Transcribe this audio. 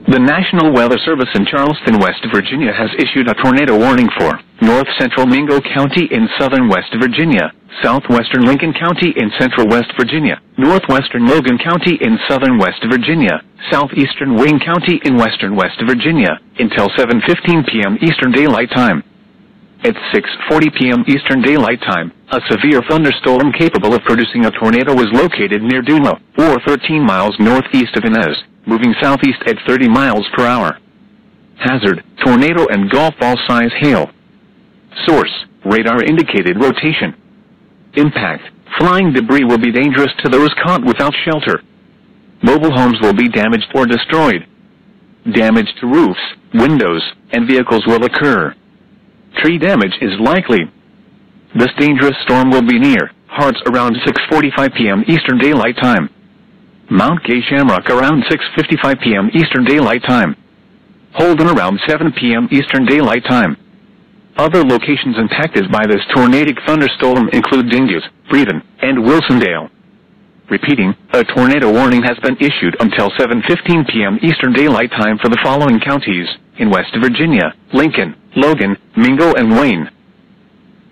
The National Weather Service in Charleston, West Virginia has issued a tornado warning for north central Mingo County in southern West Virginia, southwestern Lincoln County in central West Virginia, northwestern Logan County in southern West Virginia, southeastern Wayne County in western West Virginia, until 7:15 p.m. Eastern Daylight Time. At 6:40 p.m. Eastern Daylight Time, a severe thunderstorm capable of producing a tornado was located near Duno, or 13 miles northeast of Inez, moving southeast at 30 miles per hour. Hazard, tornado and golf ball size hail. Source, radar indicated rotation. Impact, flying debris will be dangerous to those caught without shelter. Mobile homes will be damaged or destroyed. Damage to roofs, windows, and vehicles will occur. Tree damage is likely. This dangerous storm will be near Hearts around 6:45 p.m. Eastern Daylight Time. Mount Gay Shamrock around 6:55 p.m. Eastern Daylight Time. Holden around 7 p.m. Eastern Daylight Time. Other locations impacted by this tornadic thunderstorm include Dingus, Breeden, and Wilsondale. Repeating, a tornado warning has been issued until 7:15 p.m. Eastern Daylight Time for the following counties in West Virginia: Lincoln, Logan, Mingo, and Wayne.